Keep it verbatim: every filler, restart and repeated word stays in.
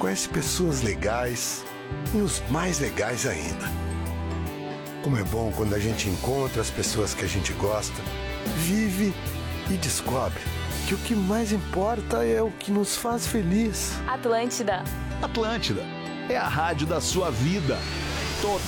conhece pessoas legais e os mais legais ainda. Como é bom quando a gente encontra as pessoas que a gente gosta, vive e descobre que o que mais importa é o que nos faz feliz. Atlântida. Atlântida é a rádio da sua vida. Toda